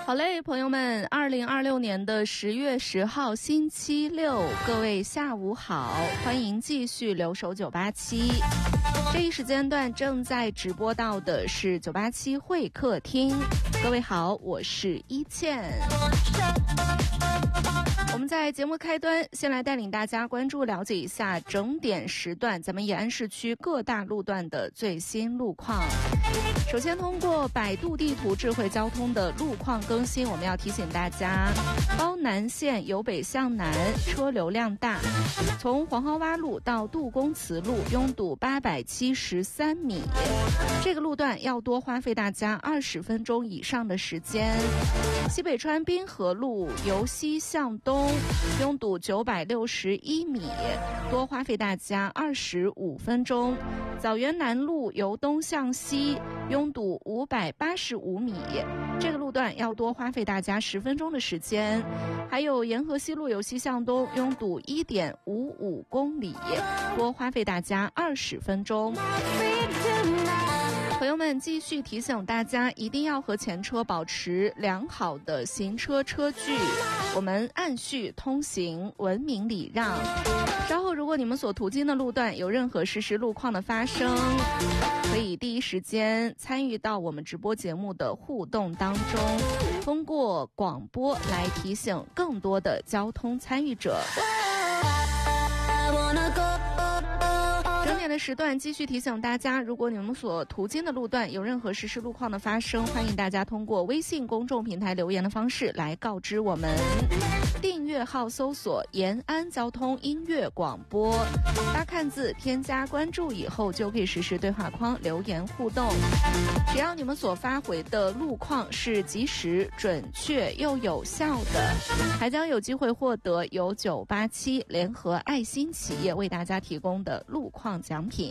好嘞，朋友们，2026年的10月10号星期六，各位下午好，欢迎继续留守987。这一时间段正在直播到的是987会客厅。各位好，我是一倩。我们在节目开端先来带领大家关注了解一下整点时段咱们延安市区各大路段的最新路况。首先通过百度地图智慧交通的路况更新，我们要提醒大家，高南线由北向南车流量大，从黄蒿洼路到杜公祠路拥堵873米，这个路段要多花费大家20分钟以上的时间。西北川滨河路由西向东拥堵961米，多花费大家25分钟。枣园南路由东向西拥堵585米，这个路段要多花费大家10分钟的时间。还有沿河西路由西向东拥堵1.55公里，多花费大家20分钟。朋友们，继续提醒大家，一定要和前车保持良好的行车车距，我们按序通行，文明礼让。稍后如果你们所途经的路段有任何实时路况的发生，可以第一时间参与到我们直播节目的互动当中，通过广播来提醒更多的交通参与者。整点的时段继续提醒大家，如果你们所途经的路段有任何实时路况的发生，欢迎大家通过微信公众平台留言的方式来告知我们。订阅号搜索延安交通音乐广播，大看字添加关注以后就可以实时对话框留言互动。只要你们所发回的路况是及时准确又有效的，还将有机会获得由987联合爱心企业为大家提供的路况奖品。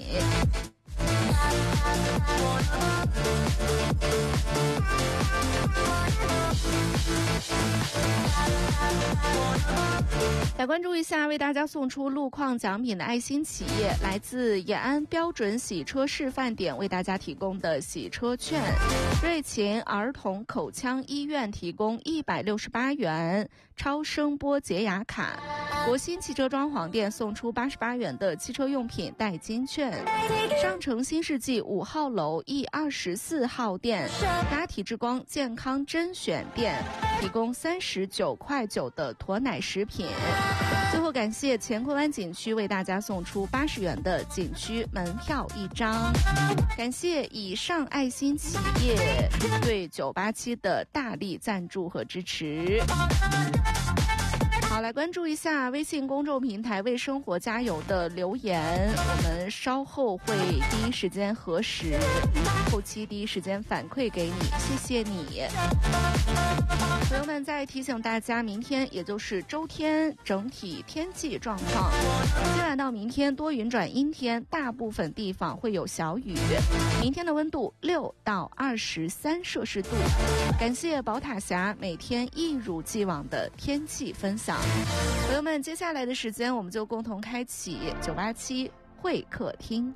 来关注一下为大家送出路况奖品的爱心企业，来自延安标准洗车示范点为大家提供的洗车券，瑞琴儿童口腔医院提供168元超声波洁牙卡，国新汽车装潢店送出88元的汽车用品代金券，上城新世纪5号楼 E24号店达体之光健康甄选店提供39.9块的驼奶食品。最后感谢乾坤湾景区为大家送出80元的景区门票1张。感谢以上爱心企业对987的大力赞助和支持。好，来关注一下微信公众平台为生活加油的留言，我们稍后会第一时间核实，后期第一时间反馈给你，谢谢你。朋友们，再提醒大家，明天也就是周天整体天气状况，今晚到明天多云转阴天，大部分地方会有小雨，明天的温度6到23摄氏度。感谢宝塔峡每天一如既往的天气分享。朋友们，接下来的时间我们就共同开启987会客厅。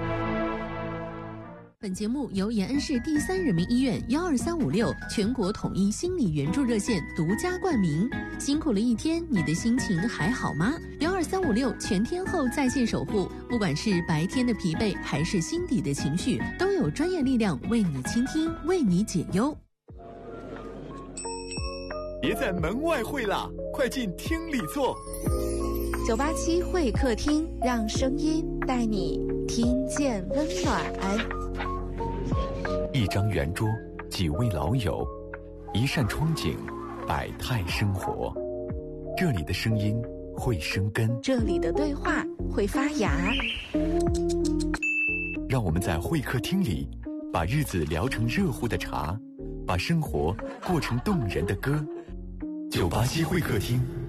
本节目由延安市第3人民医院12356全国统一心理援助热线独家冠名。辛苦了一天，你的心情还好吗？12356全天候在线守护，不管是白天的疲惫还是心底的情绪，都有专业力量为你倾听，为你解忧。 别在门外会啦，快进厅里坐。 987会客厅，让声音带你听见温暖。 一张圆桌，几位老友，一扇窗景，百态生活。这里的声音会生根， 这里的对话会发芽。 让我们在会客厅里，把日子聊成热乎的茶，把生活过成动人的歌。987会客厅。